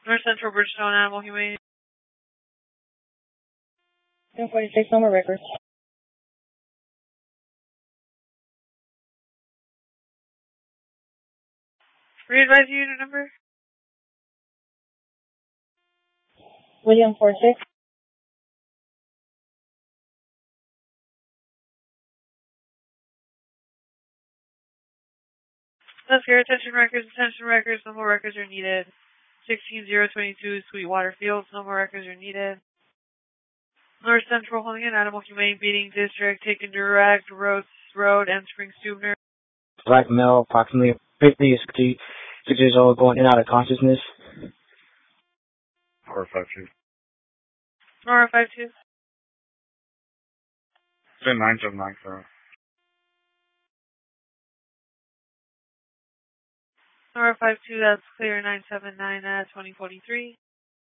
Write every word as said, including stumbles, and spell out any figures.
North Central Bridgestone Animal Humane. ten forty-six, number records. Re-advise unit number? William four six. Let's hear attention records, attention records, no more records are needed. sixteen zero twenty-two Sweetwater Fields, no more records are needed. North Central Huntington Animal Humane Beating District, taken direct, Rhodes Road, and Spring Stubner. Black male, approximately fifty, sixty, six years old, going in and out of consciousness. R five two. R five two. Say nine seven nine, sir. R five two, that's clear, nine seven nine at twenty forty-three.